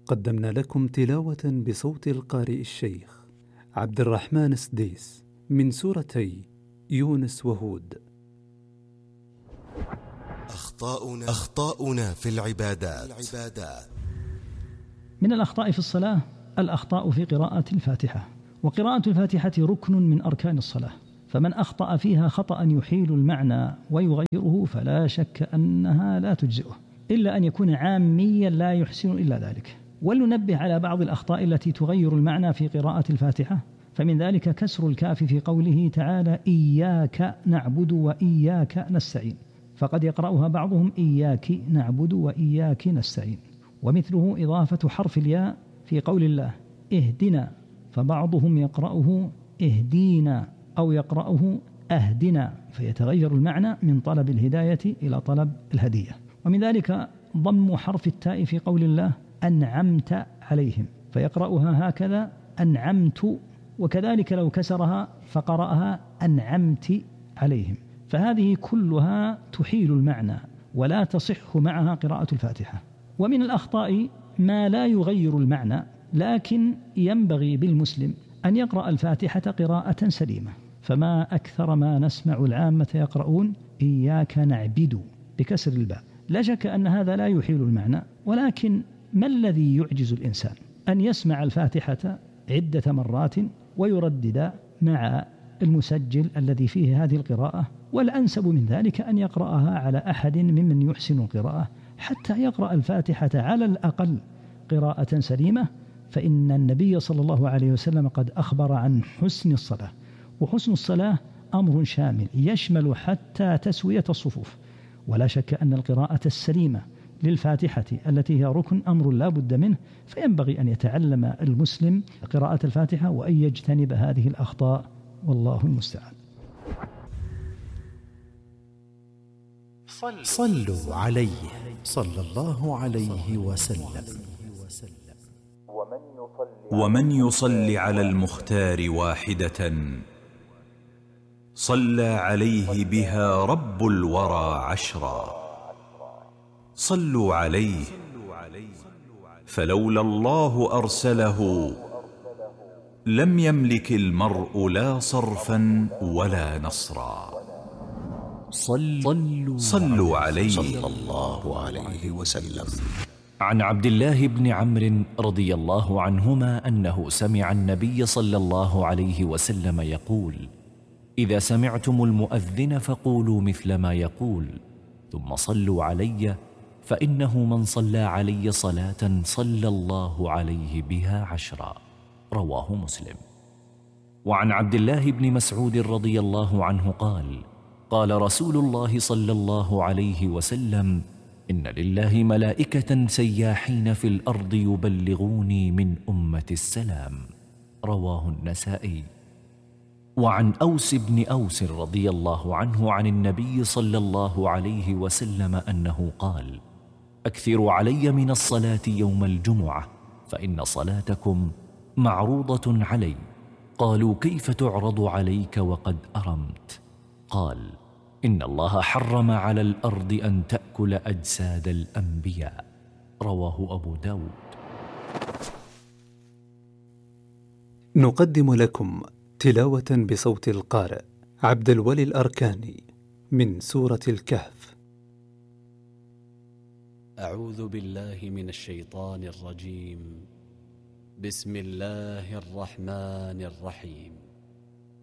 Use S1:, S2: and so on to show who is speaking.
S1: قدمنا لكم تلاوة بصوت القارئ الشيخ عبد الرحمن السديس من سورتي يونس وهود.
S2: أخطاؤنا في العبادات.
S3: من الأخطاء في الصلاة الأخطاء في قراءة الفاتحة، وقراءة الفاتحة ركن من أركان الصلاة، فمن أخطأ فيها خطأ يحيل المعنى ويغيره فلا شك أنها لا تجزئه، إلا أن يكون عاميا لا يحسن إلا ذلك. ولننبه على بعض الأخطاء التي تغير المعنى في قراءة الفاتحة، فمن ذلك كسر الكاف في قوله تعالى إياك نعبد وإياك نستعين، فقد يقرأها بعضهم إياك نعبد وإياك نستعين. ومثله إضافة حرف الياء في قول الله اهدنا، فبعضهم يقرأه اهدينا أو يقرأه أهدنا، فيتغير المعنى من طلب الهداية إلى طلب الهدية. ومن ذلك ضم حرف التاء في قول الله أنعمت عليهم، فيقرأها هكذا أنعمت، وكذلك لو كسرها فقرأها أنعمت عليهم، فهذه كلها تحيل المعنى ولا تصح معها قراءة الفاتحة. ومن الأخطاء ما لا يغير المعنى، لكن ينبغي بالمسلم أن يقرأ الفاتحة قراءة سليمة، فما أكثر ما نسمع العامة يقرؤون إياك نعبد بكسر الباء. لا شك أن هذا لا يحيل المعنى، ولكن ما الذي يعجز الإنسان؟ أن يسمع الفاتحة عدة مرات ويردد مع المسجل الذي فيه هذه القراءة، والأنسب من ذلك أن يقرأها على أحد ممن يحسن القراءة حتى يقرأ الفاتحة على الأقل قراءة سليمة، فإن النبي صلى الله عليه وسلم قد أخبر عن حسن الصلاة، وحسن الصلاة أمر شامل يشمل حتى تسوية الصفوف. ولا شك أن القراءة السليمة للفاتحة التي هي ركن أمر لا بد منه، فينبغي أن يتعلم المسلم قراءة الفاتحة وأن يجتنب هذه الأخطاء، والله المستعان.
S2: صلوا عليه صلى الله عليه وسلم.
S4: ومن يصلي على المختار واحدة صلى عليه بها رب الورى 10. صلوا عليه فلولا الله أرسله لم يملك المرء لا صرفا ولا نصرا. صلوا عليه
S2: صلى الله عليه وسلم.
S5: عن عبد الله بن عمرو رضي الله عنهما أنه سمع النبي صلى الله عليه وسلم يقول: إذا سمعتم المؤذن فقولوا مثل ما يقول، ثم صلوا علي، فإنه من صلى علي صلاة صلى الله عليه بها 10. رواه مسلم. وعن عبد الله بن مسعود رضي الله عنه قال: قال رسول الله صلى الله عليه وسلم: إن لله ملائكة سياحين في الأرض يبلغوني من أمة السلام. رواه النسائي. وعن أوس بن أوس رضي الله عنه عن النبي صلى الله عليه وسلم أنه قال: أكثروا علي من الصلاة يوم الجمعة، فإن صلاتكم معروضة علي. قالوا: كيف تعرض عليك وقد أرمت؟ قال: إن الله حرم على الأرض أن تأكل أجساد الأنبياء. رواه أبو داود.
S1: نقدم لكم تلاوة بصوت القارئ عبد الولي الأركاني من سورة الكهف.
S6: أعوذ بالله من الشيطان الرجيم. بسم الله الرحمن الرحيم.